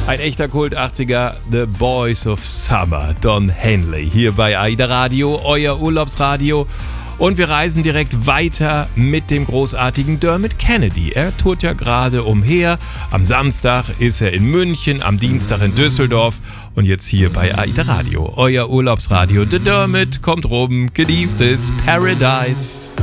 Ein echter Kult 80er, The Boys of Summer, Don Henley, hier bei AIDA Radio, euer Urlaubsradio. Und wir reisen direkt weiter mit dem großartigen Dermot Kennedy. Er tourt ja gerade umher. Am Samstag ist er in München, am Dienstag in Düsseldorf und jetzt hier bei AIDA Radio, euer Urlaubsradio. The Dermot kommt rum, genießt es, Paradise.